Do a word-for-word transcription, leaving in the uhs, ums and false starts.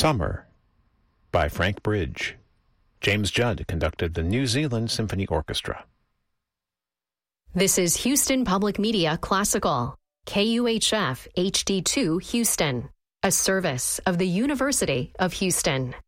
Summer by Frank Bridge. James Judd conducted the New Zealand Symphony Orchestra. This is Houston Public Media Classical, K U H F H D two Houston, a service of the University of Houston.